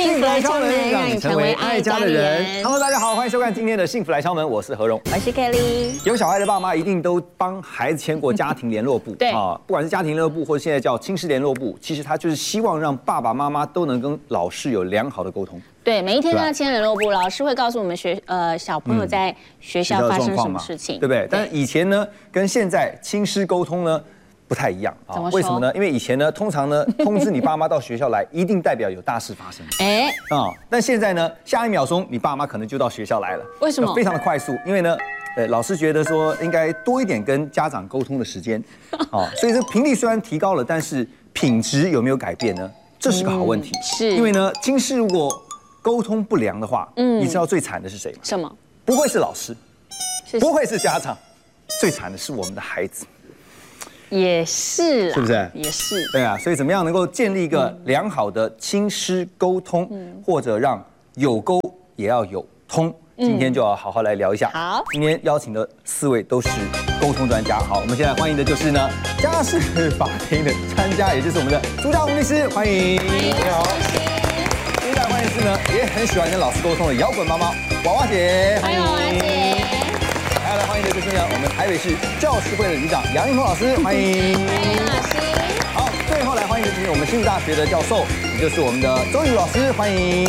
幸福来敲门，让你成为爱家的人。 Hello， 大家好，欢迎收看今天的幸福来敲门，我是何荣， 我是 Kelly。 有小孩的爸妈一定都帮孩子签过家庭联络簿， 对啊，不管是家庭联络簿或者现在叫亲师联络簿，其实他就是希望让爸爸妈妈都能跟老师有良好的沟通。 对，每一天都要签联络簿，老师会告诉我们小朋友在学校发生什么事情， 对不对？但是以前呢，跟现在亲师沟通呢不太一样啊。为什么呢？因为以前呢，通常呢通知你爸妈到学校来，一定代表有大事发生。但现在呢，下一秒钟你爸妈可能就到学校来了。 为什么？ 非常的快速，因为呢。老师觉得说应该多一点跟家长沟通的时间，所以这频率虽然提高了，但是品质有没有改变呢？这是个好问题。 是， 因为呢，亲师如果沟通不良的话，你知道最惨的是谁吗？ 什么？ 不会是老师，不会是家长，最惨的是我们的孩子。 也是， 是不是？ 也是。 对啊，所以怎么样能够建立一个良好的亲师沟通，或者让有沟也要有通？今天就要好好来聊一下。 好， 今天邀请的4位都是沟通专家。好，我们现在欢迎的就是呢家事法庭的专家，也就是我们的朱家宏律师，欢迎。你好。接下来欢迎是呢也很喜欢跟老师沟通的摇滚妈妈娃娃姐， 欢迎娃娃姐。 还要来欢迎的就是呢我们台北市教师会的理事长杨英彤老师，欢迎。 欢迎老师。 好，最后来欢迎的就是我们新竹大学的教授，也就是我们的周宇老师，欢迎。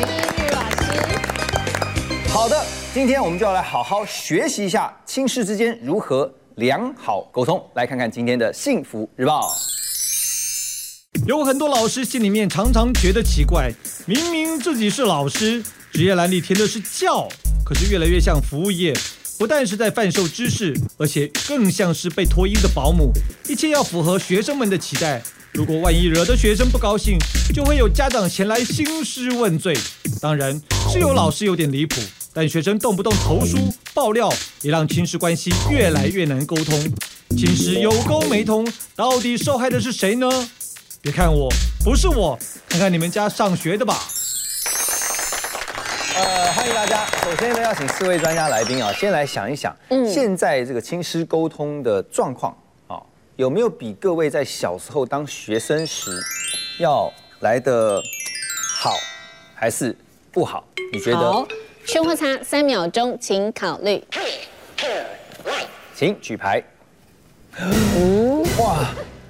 好的，今天我们就要来好好学习一下亲师之间如何良好沟通。来看看今天的幸福日报。 有很多老师心里面常常觉得奇怪，明明自己是老师，职业栏里填的是教，可是越来越像服务业，不但是在贩售知识，而且更像是被托婴的保姆，一切要符合学生们的期待。如果万一惹得学生不高兴，就会有家长前来兴师问罪。当然是有老师有点离谱，但学生动不动投书爆料，也让亲师关系越来越难沟通。亲师有沟没通，到底受害的是谁呢？别看我，不是我，看看你们家上学的吧。 欢迎大家。首先呢，要请4位专家来宾啊，先来想一想，现在这个亲师沟通的状况啊，有没有比各位在小时候当学生时要来得好，还是不好？你觉得？ 好，生活差3秒钟，请考虑。 请举牌。哇，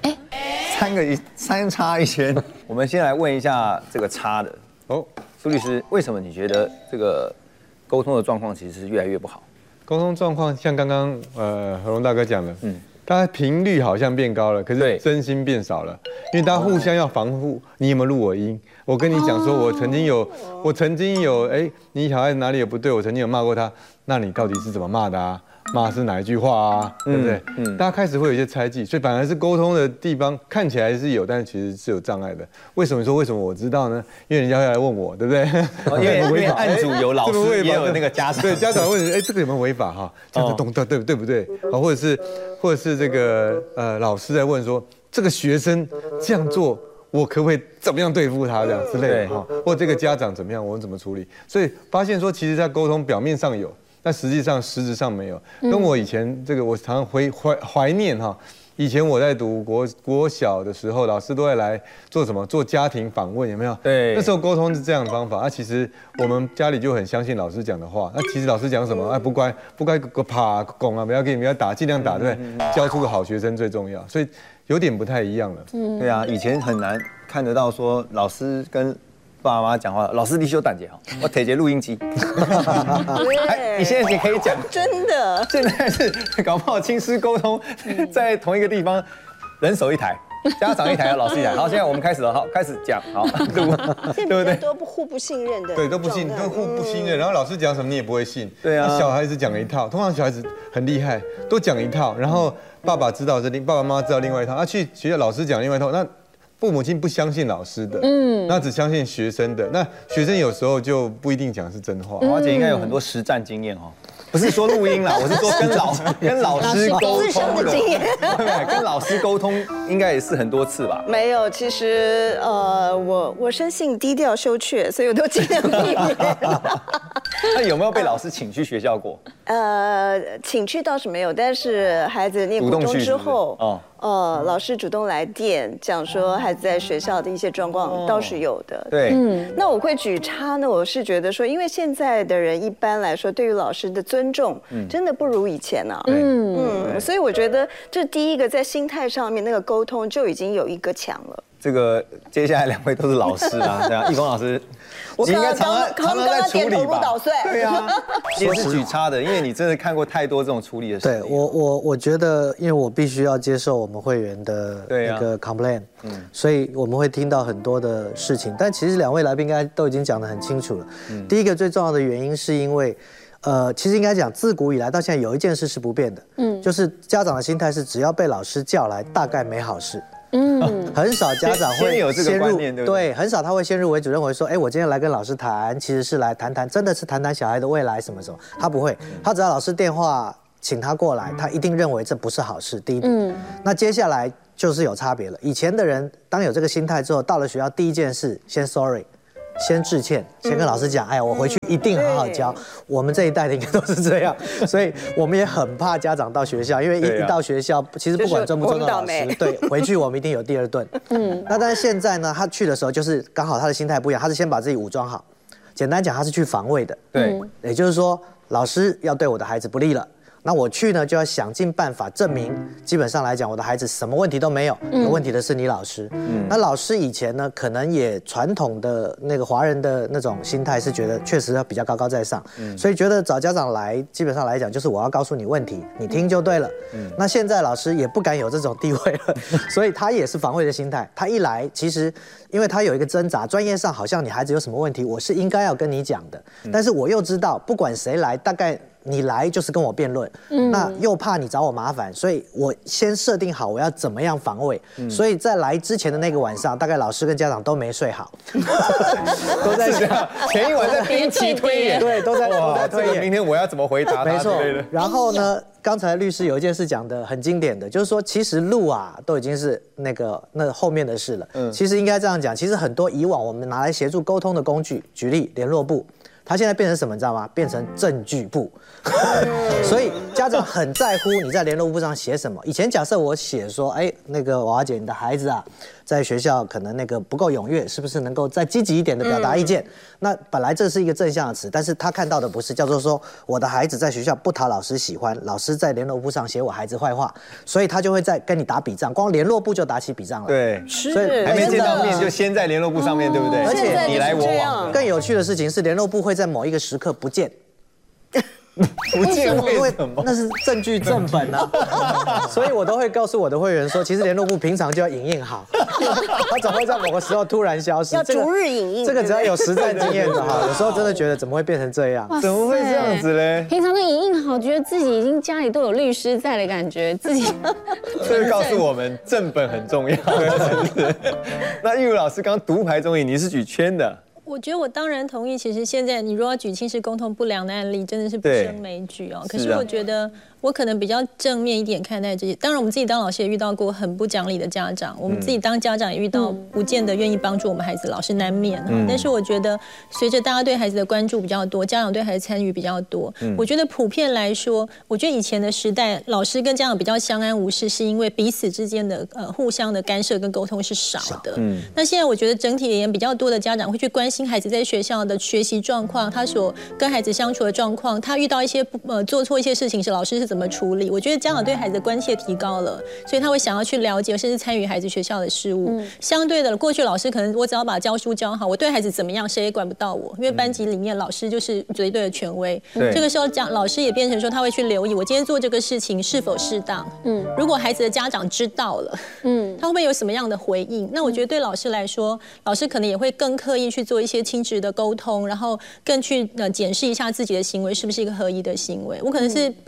三差一圈。我们先来问一下这个差的哦，苏律师，为什么你觉得这个沟通的状况其实是越来越不好？ 沟通状况像刚刚何荣大哥讲的，大家频率好像变高了，可是真心变少了，因为大家互相要防护，你有没有录我音？我跟你讲说，我曾经有，你小孩子哪里有不对，我曾经有骂过他，那你到底是怎么骂的啊？骂是哪一句话啊？对不对？大家开始会有一些猜忌，所以反而是沟通的地方看起来是有，但是其实是有障碍的。为什么我知道呢？因为人家会来问我，对不对？ 因为案主有老师，也有那个家长， 对家长问你，这个有没有违法哈？这样子懂对不对？好，或者是这个老师在问说，这个学生这样做，我可不可以怎么样对付他这样之类的哈？或这个家长怎么样，我们怎么处理？所以发现说，其实在沟通表面上有。但实际上实质上没有，跟我以前这个我常常怀念哈，以前我在读国小的时候，老师都会来做什么？做家庭访问，有没有？ 对， 那时候沟通是这样的方法。其实我们家里就很相信老师讲的话。其实老师讲什么？不乖啪拱啊，不要打，尽量打，对不对？教出个好学生最重要，所以有点不太一样了。 对啊，以前很难看得到说老师跟爸妈讲话，老师你修胆结哈，我提着录音机。你现在也可以讲， 真的。 现在是搞不好亲师沟通，在同一个地方，人手一台，家长一台，老师一台。好，现在我们开始了，好，开始讲，好，录， 对不对？都互不信任的， 对，都互不信任。然后老师讲什么你也不会信， 对啊。 小孩子讲一套，通常小孩子很厉害，都讲一套，然后爸爸妈妈知道另外一套，去学校老师讲另外一套，那。父母亲不相信老师的，那只相信学生的，那学生有时候就不一定讲是真话。 华姐应该有很多实战经验哦，不是说录音啦，我是说跟老师沟通的经验，对，跟老师沟通应该也是很多次吧？ 没有，其实我生性低调羞怯，所以我都尽量避免。 那有没有被老师请去学校过？ 请去倒是没有，但是孩子念国中之后，老师主动来电讲说孩子在学校的一些状况倒是有的。 对， 那我会举差呢，我是觉得说，因为现在的人一般来说对于老师的尊重，真的不如以前了。所以我觉得这第一个在心态上面那个沟通就已经有一个墙了。 这个接下来2位都是老师啊，对啊，义工老师， 我应该常常在处理吧？对啊，也是举差的，因为你真的看过太多这种处理的事情。 对我觉得，因为我必须要接受我们会员的那个 complaint，所以我们会听到很多的事情。但其实2位来宾应该都已经讲得很清楚了。第一个最重要的原因是因为。其实应该讲，自古以来到现在有一件事是不变的，就是家长的心态是，只要被老师叫来，大概没好事。很少家长会有这个观念， 对，很少他会先入为主，认为说，我今天来跟老师谈，其实是来谈，真的是谈小孩的未来什么什么。他不会，他只要老师电话请他过来，他一定认为这不是好事。第一点，那接下来就是有差别了。以前的人当有这个心态之后，到了学校第一件事，先 sorry。先致歉，先跟老师讲，我回去一定好好教。我们这一代的应该都是这样，所以我们也很怕家长到学校，因为一到学校，其实不管尊不尊重老师，对，回去我们一定有第2顿。那但是现在呢，他去的时候就是刚好他的心态不一样，他是先把自己武装好。简单讲，他是去防卫的。对，也就是说，老师要对我的孩子不利了。那我去呢，就要想尽办法证明，基本上来讲，我的孩子什么问题都没有，有问题的是你老师。那老师以前呢，可能也传统的那个华人的那种心态是觉得确实要比较高高在上，所以觉得找家长来，基本上来讲就是我要告诉你问题，你听就对了。那现在老师也不敢有这种地位了，所以他也是防卫的心态。他一来，其实因为他有一个挣扎，专业上好像你孩子有什么问题，我是应该要跟你讲的，但是我又知道，不管谁来，大概。你来就是跟我辩论，那又怕你找我麻烦，所以我先设定好我要怎么样防卫。所以在来之前的那个晚上，大概老师跟家长都没睡好，都在想前一晚在兵棋推演， 对，都在推演。明天我要怎么回答他？ 没错。然后呢，刚才律师有一件事讲的很经典的，就是说其实路啊都已经是那后面的事了。其实应该这样讲，其实很多以往我们拿来协助沟通的工具，举例联络簿。他现在变成什么，你知道吗？变成证据簿，所以家长很在乎你在联络簿上写什么。以前假设我写说，那个娃娃姐，你的孩子啊，在学校可能那个不够踊跃，是不是能够再积极一点的表达意见？那本来这是一个正向的词，但是他看到的不是，叫做说我的孩子在学校不讨老师喜欢，老师在联络簿上写我孩子坏话，所以他就会在跟你打笔仗，光联络簿就打起笔仗了。 对，所以还没见到面就先在联络簿上面，对不对？ 而且你来我往。 更有趣的事情是，联络簿会在某一个时刻不见。 不见为什么？ 那是证据正本啊，所以我都会告诉我的会员说，其实联络簿平常就要影印好，它总会在某个时候突然消失。 要逐日影印。 这个只要有实战经验的哈，有时候真的觉得怎么会变成这样？ 怎么会这样子嘞？ 平常都影印好，觉得自己已经家里都有律师在的感觉，自己。 这就告诉我们正本很重要。那玉茹老师刚刚独排众议，你是举圈的。 我觉得我当然同意。其实现在你如果要举亲师沟通不良的案例，真的是不胜枚举哦。可是我觉得我可能比较正面一点看待这些。当然，我们自己当老师也遇到过很不讲理的家长，我们自己当家长也遇到不见得愿意帮助我们孩子，老是难免。但是我觉得，随着大家对孩子的关注比较多，家长对孩子参与比较多，我觉得普遍来说，我觉得以前的时代，老师跟家长比较相安无事，是因为彼此之间的互相的干涉跟沟通是少的。那现在我觉得整体而言，比较多的家长会去关心孩子在学校的学习状况，他所跟孩子相处的状况，他遇到一些做错一些事情时，老师是怎么处理？我觉得家长对孩子的关切提高了，所以他会想要去了解，甚至参与孩子学校的事务。相对的，过去老师可能我只要把教书教好，我对孩子怎么样，谁也管不到我，因为班级里面老师就是绝对的权威。这个时候老师也变成说，他会去留意我今天做这个事情是否适当。如果孩子的家长知道了，他会不会有什么样的回应？那我觉得对老师来说，老师可能也会更刻意去做一些亲职的沟通，然后更去检视一下自己的行为是不是一个合宜的行为。我可能是比较朝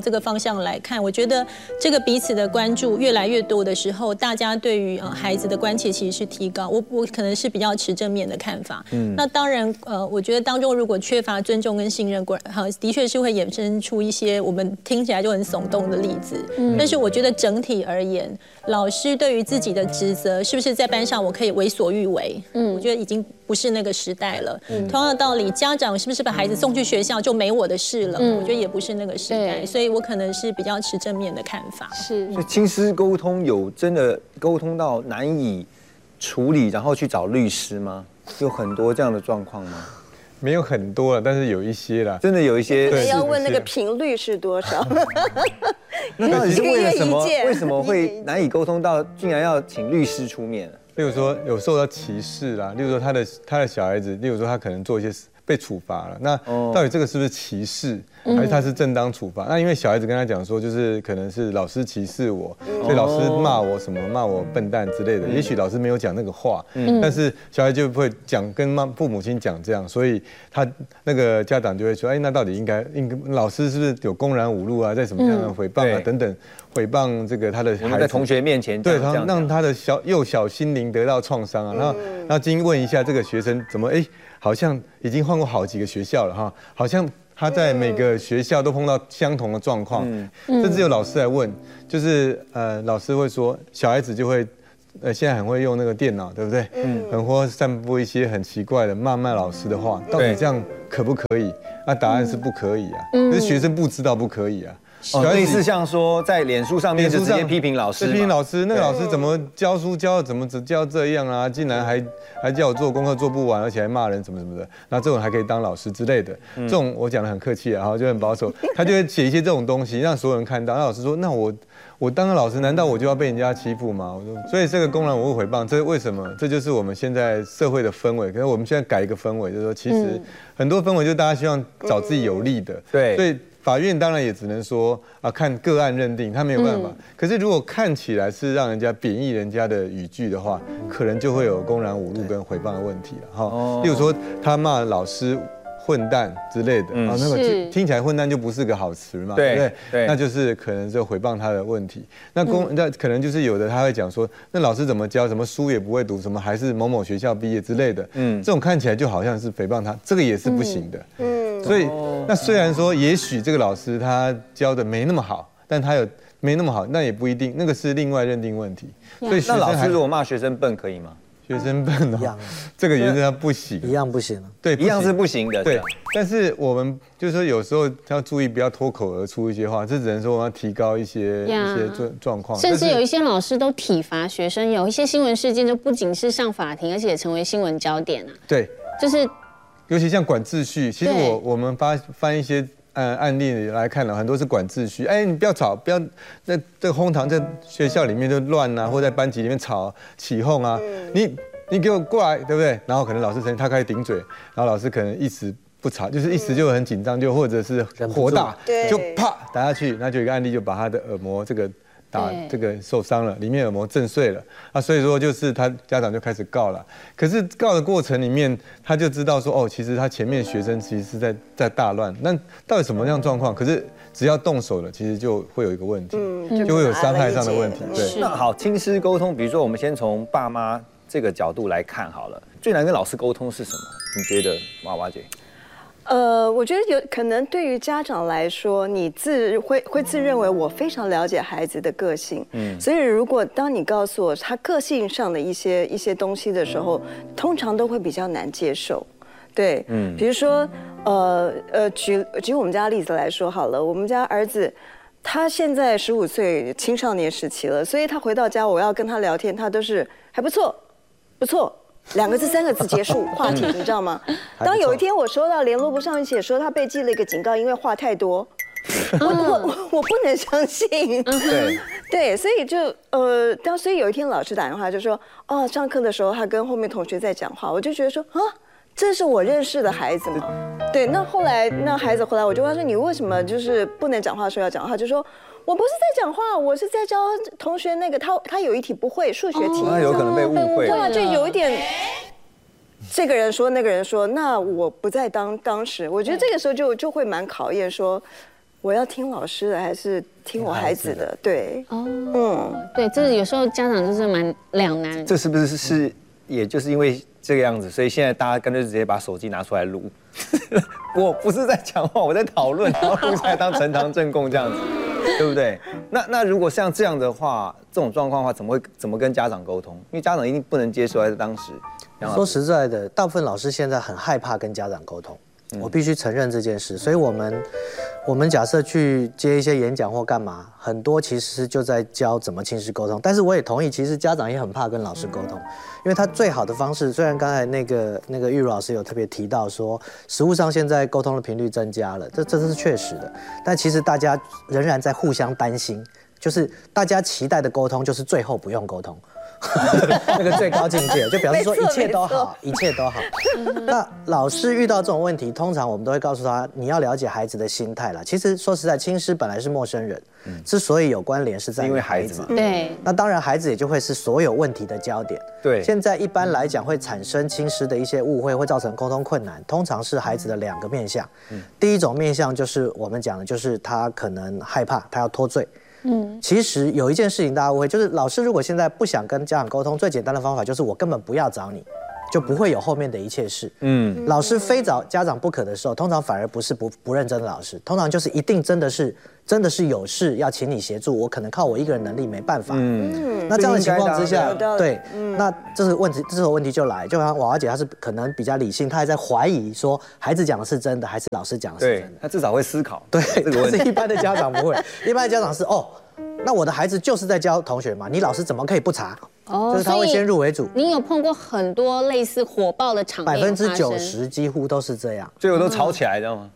这个方向来看，我觉得这个彼此的关注越来越多的时候，大家对于孩子的关切其实是提高。我可能是比较持正面的看法。那当然我觉得当中如果缺乏尊重跟信任，的确是会衍生出一些我们听起来就很耸动的例子。但是我觉得整体而言，老师对于自己的职责是不是在班上我可以为所欲为？我觉得已经不是那个时代了。同样的道理，家长是不是把孩子送去学校就没我的事了？我觉得也不是那个时代，所以我可能是比较持正面的看法。 是， 所以亲师沟通有真的沟通到难以处理，然后去找律师吗？有很多这样的状况吗？ 没有很多了，但是有一些啦， 真的有一些。 对，要问那个频率是多少？ 那到底是为了什么？为什么会难以沟通到竟然要请律师出面？ 例如说有受到歧视啦，例如说他的小孩子，例如说他可能做一些被处罚了，那到底这个是不是歧视，还是他是正当处罚？那因为小孩子跟他讲说，就是可能是老师歧视我，所以老师骂我什么，骂我笨蛋之类的。也许老师没有讲那个话，但是小孩就会讲跟父母亲讲这样，所以他那个家长就会说，哎，那到底应该老师是不是有公然侮辱啊，在什么样的诽谤啊等等，诽谤这个他的孩子， 在同学面前对，让他的幼小心灵得到创伤啊。然后经问一下这个学生怎么好像已经换过好几个学校了哈，好像他在每个学校都碰到相同的状况，甚至有老师来问，就是老师会说小孩子就会现在很会用那个电脑，对不对？很会散布一些很奇怪的骂老师的话，到底这样可不可以？那答案是不可以啊，可是学生不知道不可以啊。 类似像说在脸书上面就直接批评老师， 批评老师，那个老师怎么教书教怎么只教这样啊？竟然还叫我做功课做不完，而且还骂人什么什么的。那这种还可以当老师之类的，这种我讲得很客气啊，就很保守。他就会写一些这种东西，让所有人看到。那老师说，那我当个老师，难道我就要被人家欺负吗？我说，所以这个公然侮辱诽谤，这为什么？这就是我们现在社会的氛围。可是我们现在改一个氛围，就是说，其实很多氛围就是大家希望找自己有利的， 对， 所以。法院当然也只能说看个案认定，他没有办法。可是如果看起来是让人家贬义人家的语句的话，可能就会有公然侮辱跟诽谤的问题了哈。例如说他骂老师混蛋之类的，那个听起来混蛋就不是个好词嘛，对不对？对，那就是可能就诽谤他的问题。那可能就是有的他会讲说，那老师怎么教，什么书也不会读，什么还是某某学校毕业之类的，这种看起来就好像是诽谤他，这个也是不行的。所以那虽然说也许这个老师他教的没那么好，但他有没那么好，那也不一定，那个是另外认定问题。所以那老师如果骂学生笨可以吗？ 学生笨这个原则不行， 一样不行。 对， 一样是不行的。 对，但是我们就是说有时候要注意，不要脱口而出一些话，这只能说我们要提高一些状况。 甚至有一些老师都体罚学生，有一些新闻事件就不仅是上法庭，而且也成为新闻焦点啊。 对， 就是。 尤其像管秩序，其实我们翻一些案例来看了，很多是管秩序。你不要吵，不要在这个哄堂，在学校里面就乱啊，或在班级里面吵起哄啊。你给我过来，对不对？然后可能老师他开始顶嘴，然后老师可能一时不吵，就是一时就很紧张，就或者是火大，就啪打下去。那就有一个案例，就把他的耳膜打这个受伤了，里面耳膜震碎了所以说就是他家长就开始告了。可是告的过程里面，他就知道说其实他前面学生其实是在大乱。那到底什么样状况？可是只要动手了，其实就会有一个问题，就会有伤害上的问题。对， 那好，亲师沟通，比如说我们先从爸妈这个角度来看好了，最难跟老师沟通是什么？你觉得，娃娃姐？ 我觉得有可能对于家长来说，你会自认为我非常了解孩子的个性，所以如果当你告诉我他个性上的一些东西的时候，通常都会比较难接受。对，比如说举我们家例子来说好了，我们家儿子他现在15岁，青少年时期了，所以他回到家我要跟他聊天，他都是还不错，不错。2个字3个字结束话题，你知道吗？当有一天我收到联络簿上面写说他被记了一个警告，因为话太多，我不能相信。对，所以就所以有一天老师打电话就说，上课的时候他跟后面同学在讲话，我就觉得说这是我认识的孩子吗？对，那后来那孩子回来，我就问他说，你为什么就是不能讲话的时候要讲话？就说我不是在讲话，我是在教同学那个他有一题不会数学题， 他有可能被误会， 对，就有一点。这个人说，那个人说，那我不在当时，我觉得这个时候就会蛮考验说， 我要听老师的还是听我孩子的？对， 对，这有时候家长就是蛮两难。 这是不是也就是因为这个样子，所以现在大家干脆直接把手机拿出来录？我不是在讲话，我在讨论，然后录出来当呈堂证供这样子，对不对？那如果像这样的话，这种状况的话，怎么跟家长沟通？因为家长一定不能接受，在当时。 说实在的，大部分老师现在很害怕跟家长沟通。我必须承认这件事，所以我们假设去接一些演讲或干嘛，很多其实就在教怎么亲师沟通。但是我也同意，其实家长也很怕跟老师沟通，因为他最好的方式，虽然刚才那个玉如老师有特别提到说，实务上现在沟通的频率增加了，这是确实的，但其实大家仍然在互相担心，就是大家期待的沟通，就是最后不用沟通。那个最高境界，就表示说一切都好，一切都好。那老师遇到这种问题，通常我们都会告诉他，你要了解孩子的心态啦。其实说实在，亲师本来是陌生人，之所以有关联是在于孩子嘛。 对。 那当然，孩子也就会是所有问题的焦点。 对。 现在一般来讲会产生亲师的一些误会，会造成沟通困难，通常是孩子的2个面向。第一种面向就是我们讲的，就是他可能害怕，他要脱罪。其实有一件事情大家误会，就是老师如果现在不想跟家长沟通，最简单的方法就是我根本不要找你，就不会有后面的一切事。老师非找家长不可的时候，通常反而不是不认真的老师，通常就是一定真的是有事要请你协助，我可能靠我一个人能力没办法。那这样的情况之下，对，那这个问题就来，就像娃娃姐她是可能比较理性，她还在怀疑说孩子讲的是真的还是老师讲的是真的， 她至少会思考。 对，但是一般的家长不会，一般的家长是那我的孩子就是在教同学嘛，你老师怎么可以不查？就是他会先入为主。 你有碰过很多类似火爆的场面 ？90%几乎都是这样， 最后都吵起来，知道吗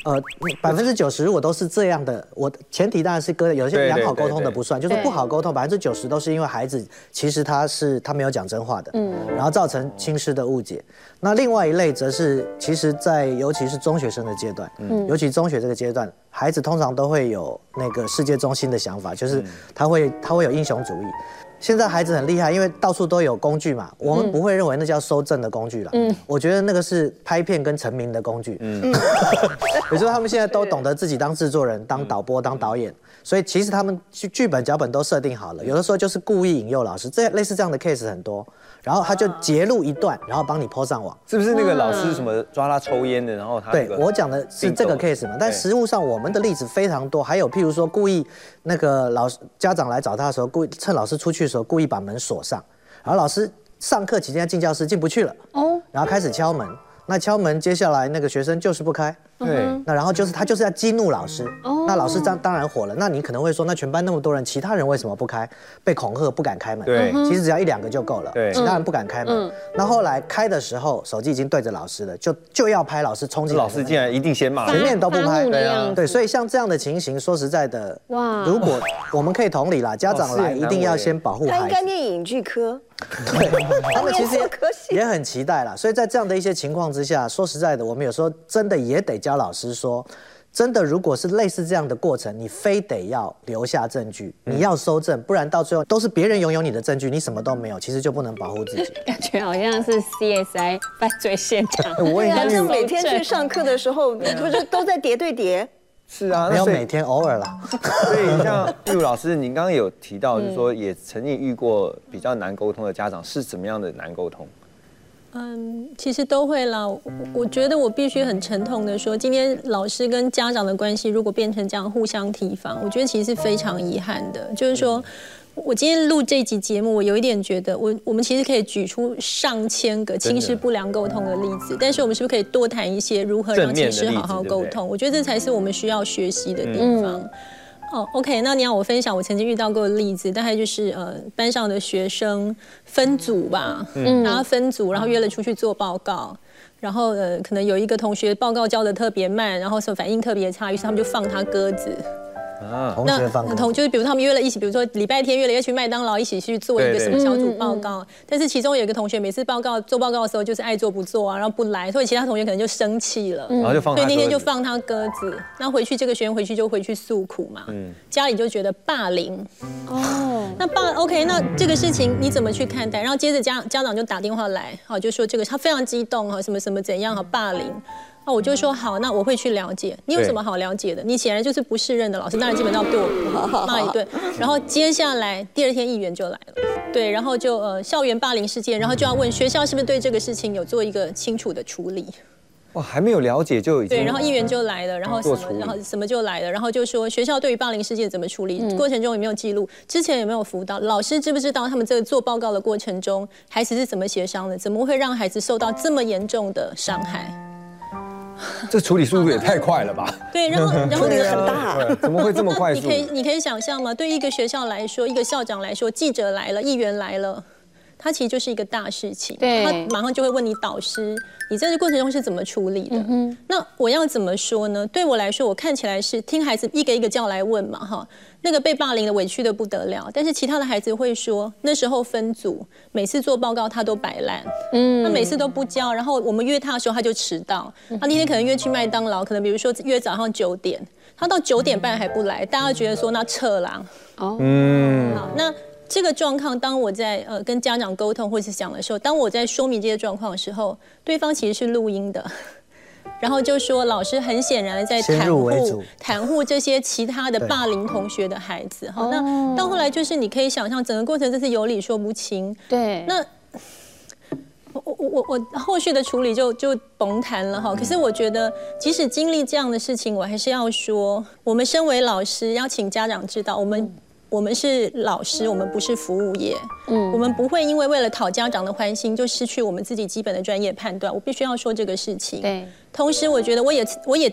？90%如果都是这样的，我前提当然是有些良好沟通的不算，就是不好沟通，90%都是因为孩子其实他没有讲真话的，然后造成亲师的误解。那另外一类则是，其实尤其是中学生的阶段，尤其中学这个阶段，孩子通常都会有那个世界中心的想法，就是他会有英雄主义。现在孩子很厉害，因为到处都有工具嘛，我们不会认为那叫收证的工具了。我觉得那个是拍片跟成名的工具。比如说他们现在都懂得自己当制作人、当导播、当导演，所以其实他们剧本脚本都设定好了，有的时候就是故意引诱老师，类似这样的 case 很多。然后他就截录一段，然后帮你 po 上网。 是不是那个老师什么抓他抽烟的，然后他对我讲的是这个 case 嘛？但实务上我们的例子非常多，还有譬如说故意那个家长来找他的时候，故意趁老师出去的时候故意把门锁上，然后老师上课期间进教室进不去了，然后开始敲门。那敲门，接下来那个学生就是不开， 对， 那然后他就是要激怒老师，那老师当然火了。那你可能会说，那全班那么多人，其他人为什么不开？被恐吓不敢开门， 对， 其实只要1-2个就够了，对，其他人不敢开门。那后来开的时候，手机已经对着老师了，就要拍，老师冲进来， 老师竟然一定先骂， 前面都不拍，对，所以像这样的情形，说实在的，如果我们可以同理啦，家长来一定要先保护孩子。 他应该念影剧科。 对，他们其实也很期待啦，所以在这样的一些情况之下，说实在的，我们有时候真的也得教老师说，真的如果是类似这样的过程，你非得要留下证据，你要搜证，不然到最后都是别人拥有你的证据，你什么都没有，其实就不能保护自己。 感觉好像是 CSI 犯罪现场。 我应该每天去上课的时候，不是都在叠对叠？ 是啊， 没有每天，偶尔啦。 所以像玉如老师，您刚刚有提到，就是说也曾经遇过比较难沟通的家长，是怎么样的难沟通？ 其实都会啦。我觉得我必须很沉痛的说，今天老师跟家长的关系如果变成这样互相提防，我觉得其实是非常遗憾的。就是说，我今天录这集节目，我有一点觉得，我们其实可以举出上千个亲师不良沟通的例子，但是我们是不是可以多谈一些如何让亲师好好沟通？我觉得这才是我们需要学习的地方。OK， 那你要我分享我曾经遇到过的例子，大概就是班上的学生分组吧，然后分组，然后约了出去做报告，然后可能有一个同学报告交得特别慢，然后反应特别差，于是他们就放他鸽子。 同学放就是比如他们约了一起，比如说礼拜天约了要去麦当劳一起去做一个什么小组报告，但是其中有一个同学每次做报告的时候就是爱做不做啊，然后不来，所以其他同学可能就生气了， 然后就放他鸽子， 所以那天就放他鸽子，然后回去这个学生回去就回去诉苦嘛，家里就觉得霸凌。那OK， 那这个事情你怎么去看待？然后接着家长就打电话来，就说这个他非常激动什么什么怎样霸凌。 那我就说好，那我会去了解。你有什么好了解的？你显然就是不适任的老师，当然基本上对我骂一顿。然后接下来第2天议员就来了，对，然后就校园霸凌事件，然后就要问学校是不是对这个事情有做一个清楚的处理。 哇，还没有了解就已经对，然后议员就来了，然后什么就来了，然后就说学校对于霸凌事件怎么处理，过程中有没有记录，之前有没有辅导，老师知不知道他们这个做报告的过程中，孩子是怎么协商的，怎么会让孩子受到这么严重的伤害？ 这处理速度也太快了吧？ 对，然后处理很大， 怎么会这么快速？ 你可以想象吗？对于一个学校来说，一个校长来说，记者来了，议员来了。它其实就是一个大事情，他马上就会问你导师，你在这过程中是怎么处理的？那我要怎么说呢？对我来说，我看起来是听孩子一个一个叫来问嘛，哈，那个被霸凌的委屈的不得了，但是其他的孩子会说，那时候分组，每次做报告他都摆烂，他每次都不交，然后我们约他的时候他就迟到，他那天可能约去麦当劳，可能比如说约早上9点，他到9点半还不来，大家觉得说那撤啦，好，那。这个状况，当我在跟家长沟通或是讲的时候，当我在说明这些状况的时候，对方其实是录音的，然后就说老师很显然在袒护这些其他的霸凌同学的孩子。好，那到后来就是你可以想象，整个过程真是有理说不清。 对， 那我后续的处理就甭谈了哈。可是我觉得，即使经历这样的事情，我还是要说，我们身为老师，要请家长知道，我们是老师，我们不是服务业。我们不会因为了讨家长的欢心，就失去我们自己基本的专业判断。我必须要说这个事情。 对。 同时，我觉得我也